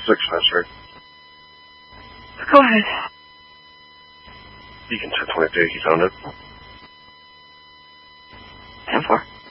Master. Go ahead. Beacon 1023, he found it. 10-4.